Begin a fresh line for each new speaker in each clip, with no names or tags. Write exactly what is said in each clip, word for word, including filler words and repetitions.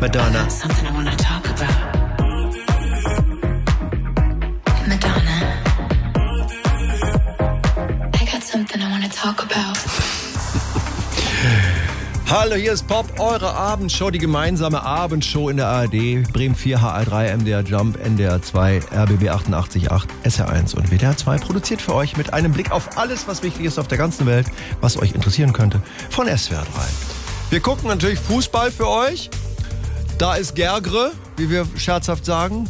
Madonna.
Something I wanna talk about. Madonna. I got something I wanna talk about.
Hallo, hier ist Pop, eure Abendshow, die gemeinsame Abendshow in der A R D, Bremen vier, H R drei, M D R Jump, N D R zwei, R B B achtundachtzig Komma acht, S R eins und W D R zwei, produziert für euch mit einem Blick auf alles, was wichtig ist auf der ganzen Welt, was euch interessieren könnte, von S W R drei. Wir gucken natürlich Fußball für euch. Da ist Gergre, wie wir scherzhaft sagen,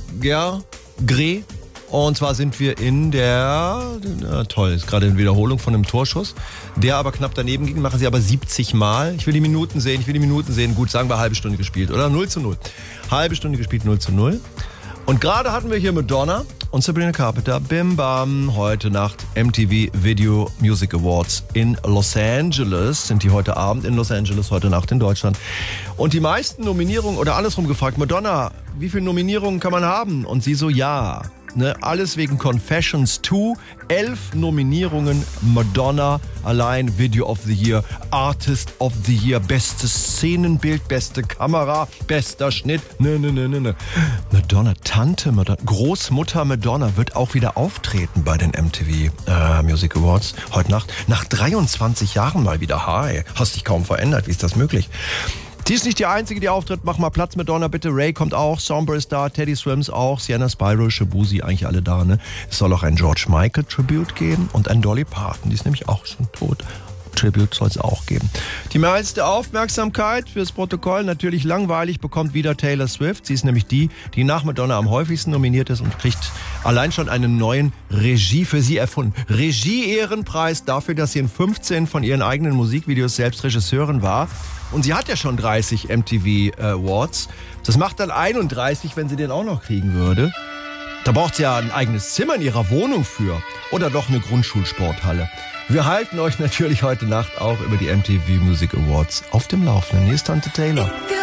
Gergre. Und zwar sind wir in der, na toll, ist gerade eine Wiederholung von einem Torschuss, der aber knapp daneben ging, machen sie aber siebzig Mal. Ich will die Minuten sehen, ich will die Minuten sehen. Gut, sagen wir halbe Stunde gespielt, oder? null zu null. Halbe Stunde gespielt, null zu null. Und gerade hatten wir hier Madonna und Sabrina Carpenter, Bim Bam, heute Nacht M T V Video Music Awards in Los Angeles. Sind die heute Abend in Los Angeles, heute Nacht in Deutschland. Und die meisten Nominierungen, oder andersrum gefragt, Madonna, wie viele Nominierungen kann man haben? Und sie so, ja. Ne, alles wegen Confessions zwei, elf Nominierungen, Madonna, allein Video of the Year, Artist of the Year, bestes Szenenbild, beste Kamera, bester Schnitt, ne, ne, ne, ne, ne. Madonna, Tante Madonna, Großmutter Madonna wird auch wieder auftreten bei den M T V äh, Music Awards heute Nacht, nach dreiundzwanzig Jahren mal wieder. Hi, hast dich kaum verändert, wie ist das möglich? Die ist nicht die Einzige, die auftritt. Mach mal Platz, Madonna, bitte. Ray kommt auch, Somber ist da, Teddy Swims auch, Sienna Spiral, Shabuzi, eigentlich alle da, ne? Es soll auch ein George Michael Tribute geben und ein Dolly Parton, die ist nämlich auch schon tot. Tribute soll es auch geben. Die meiste Aufmerksamkeit fürs Protokoll, natürlich langweilig, bekommt wieder Taylor Swift. Sie ist nämlich die, die nach Madonna am häufigsten nominiert ist und kriegt allein schon einen neuen Regie für sie erfunden. Regie-Ehrenpreis dafür, dass sie in fünfzehn von ihren eigenen Musikvideos selbst Regisseurin war. Und sie hat ja schon dreißig M T V Awards. Das macht dann einunddreißig, wenn sie den auch noch kriegen würde. Da braucht sie ja ein eigenes Zimmer in ihrer Wohnung für. Oder doch eine Grundschulsporthalle. Wir halten euch natürlich heute Nacht auch über die M T V Music Awards auf dem Laufenden. Hier ist Tante Taylor.